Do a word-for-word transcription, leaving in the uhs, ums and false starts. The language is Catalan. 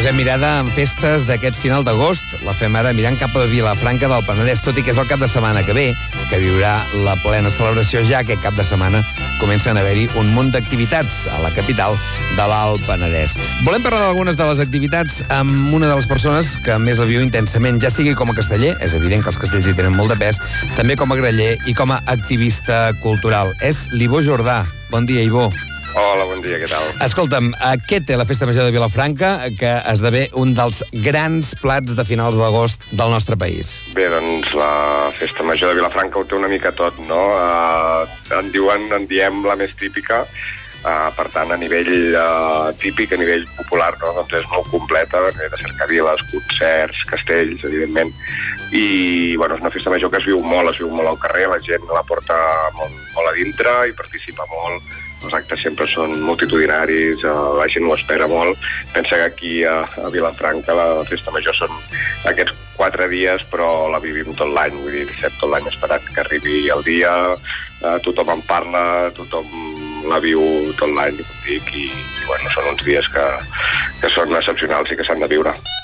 Posem mirada en festes d'aquest final d'agost. La fem ara mirant cap a Vilafranca del Penedès, tot i que és el cap de setmana que ve, que viurà la plena celebració. Ja aquest cap de setmana comencen a haver-hi un munt d'activitats a la capital de l'Alt Penedès. Volem parlar d'algunes de les activitats amb una de les persones que més la viu intensament, ja sigui com a casteller, és evident que els castells hi tenen molt de pes, també com a graller i com a activista cultural. És l'Ibó Jordà. Bon dia, Ibó. Hola, bon dia, què tal? Escolta'm, què té la Festa Major de Vilafranca, que esdevé un dels grans plats de finals d'agost del nostre país? Bé, doncs la Festa Major de Vilafranca ho té una mica tot, no? Uh, en diuen, en diem la més típica, uh, per tant, a nivell uh, típic, a nivell popular, no? Doncs és molt completa, a nivell de cercaviles, concerts, castells, evidentment, i bueno, és una festa major que es viu molt, es viu molt al carrer, la gent la porta molt, molt a dintre i participa molt. Els actes sempre són multitudinaris, la gent ho espera molt. Pensa que aquí a, a Vilafranca la festa major són aquests quatre dies, però la vivim tot l'any, vull dir, estem tot l'any esperat que arribi el dia, eh, tothom en parla, tothom la viu tot l'any, dic, i, i bueno, són uns dies que, que són excepcionals i que s'han de viure.